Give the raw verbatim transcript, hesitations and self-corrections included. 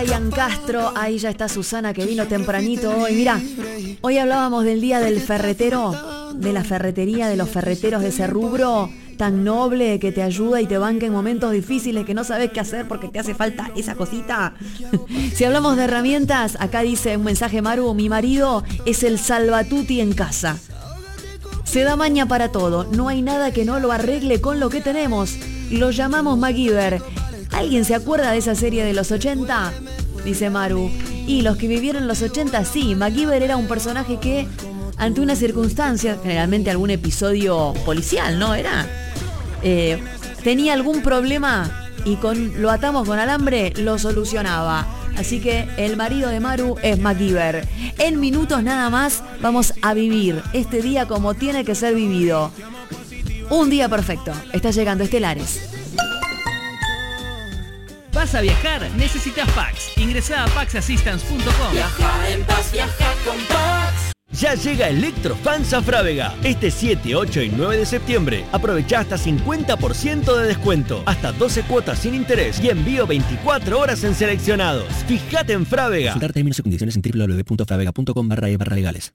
Brian Castro. Ahí ya está Susana, que vino tempranito hoy. Mirá, hoy hablábamos del día del ferretero, de la ferretería, de los ferreteros de ese rubro tan noble que te ayuda y te banca en momentos difíciles que no sabes qué hacer porque te hace falta esa cosita. Si hablamos de herramientas, acá dice un mensaje Maru: mi marido es el salvatuti en casa. Se da maña para todo, no hay nada que no lo arregle con lo que tenemos. Lo llamamos MacGyver. ¿Alguien se acuerda de esa serie de los ochenta? Dice Maru. Y los que vivieron los ochenta, sí. MacGyver era un personaje que, ante una circunstancia, generalmente algún episodio policial, ¿no? Era... Eh, tenía algún problema y con lo atamos con alambre, lo solucionaba. Así que el marido de Maru es MacGyver. En minutos nada más vamos a vivir este día como tiene que ser vivido. Un día perfecto. Está llegando Estelares. ¿Vas a viajar? Necesitas Pax. Ingresá a pax assistance punto com. Viaja en paz, viaja con Pax. Ya llega Electrofans a Frávega. Este siete, ocho y nueve de septiembre. Aprovecha hasta cincuenta por ciento de descuento, hasta doce cuotas sin interés y envío veinticuatro horas en seleccionados. Fíjate en Frávega. Consultar términos y condiciones en doble u doble u doble u punto fravega punto com barra e barra legales.